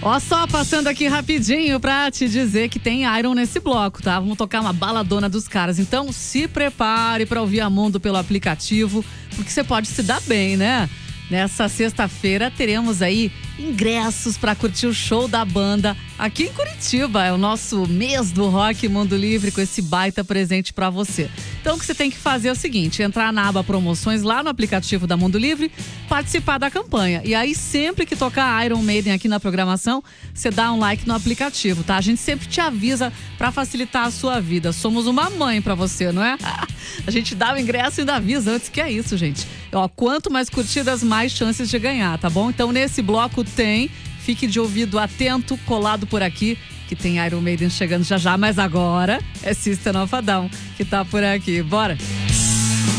Ó, só passando aqui rapidinho pra te dizer que tem Iron nesse bloco, tá? Vamos tocar uma baladona dos caras. Então se prepare pra ouvir a Mundo pelo aplicativo, porque você pode se dar bem, né? Nessa sexta-feira teremos aí ingressos para curtir o show da banda aqui em Curitiba. É o nosso mês do Rock Mundo Livre com esse baita presente para você. Então o que você tem que fazer é o seguinte, entrar na aba promoções lá no aplicativo da Mundo Livre, participar da campanha. E aí sempre que tocar Iron Maiden aqui na programação, você dá um like no aplicativo, tá? A gente sempre te avisa para facilitar a sua vida. Somos uma mãe para você, não é? A gente dá o ingresso e ainda avisa antes, que é isso, gente. Ó, quanto mais curtidas, mais chances de ganhar, tá bom? Então nesse bloco tem, fique de ouvido atento, colado por aqui, que tem Iron Maiden chegando já já, mas agora é System of a Down que tá por aqui. Bora!